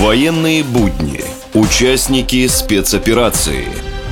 Военные будни. Участники спецоперации.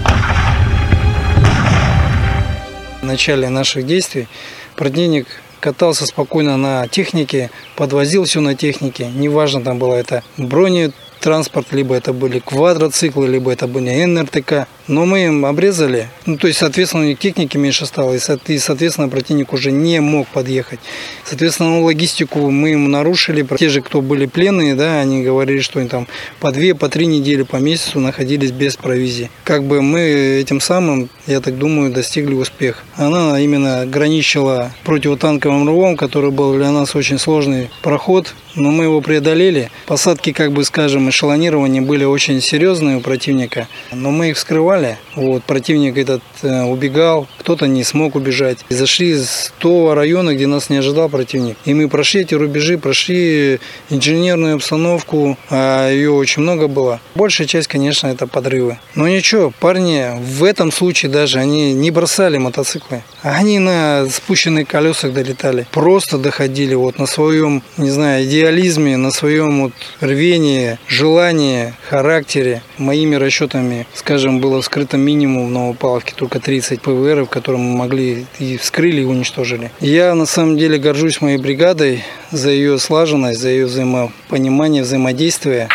В начале наших действий противник катался спокойно на технике, подвозил все на технике. Неважно, там было это бронетранспорт, либо это были квадроциклы, либо это были НРТК. Но мы им обрезали, то есть, соответственно, у них техники меньше стало, и, соответственно, противник уже не мог подъехать. Соответственно, логистику мы ему нарушили. Те же, кто были пленные, они говорили, что они там по 2, по 3 недели, по месяцу находились без провизии. Мы этим самым, я так думаю, достигли успеха. Она именно граничила противотанковым рвом, который был для нас очень сложный проход, но мы его преодолели. Посадки, эшелонирования были очень серьезные у противника, но мы их вскрывали. Противник этот убегал, кто-то не смог убежать. И зашли с того района, где нас не ожидал противник. И мы прошли эти рубежи, прошли инженерную обстановку, а ее очень много было. Большая часть, конечно, это подрывы. Но ничего, парни в этом случае даже они не бросали мотоциклы. Они на спущенных колесах долетали. Просто доходили на своем, идеализме, на своем рвении, желании, характере. Моими расчетами, было вскрыто минимум в Новопавловке только 30 ПВРов, которые мы могли и вскрыли, и уничтожили. Я на самом деле горжусь моей бригадой за ее слаженность, за ее взаимопонимание, взаимодействие.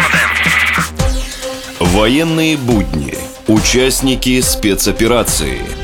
Военные будни. Участники спецоперации.